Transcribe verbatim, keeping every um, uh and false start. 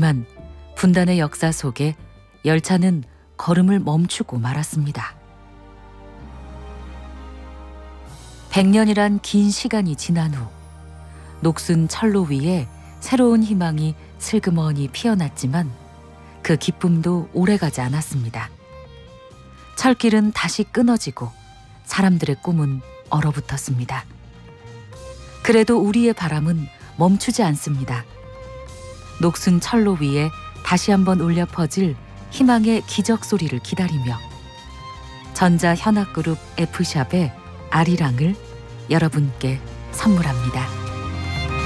하지만 분단의 역사 속에 열차는 걸음을 멈추고 말았습니다. 백 년이란 긴 시간이 지난 후 녹슨 철로 위에 새로운 희망이 슬그머니 피어났지만 그 기쁨도 오래가지 않았습니다. 철길은 다시 끊어지고 사람들의 꿈은 얼어붙었습니다. 그래도 우리의 바람은 멈추지 않습니다. 녹슨 철로 위에 다시 한번 울려 퍼질 희망의 기적 소리를 기다리며 전자 현악그룹 F샵의 아리랑을 여러분께 선물합니다.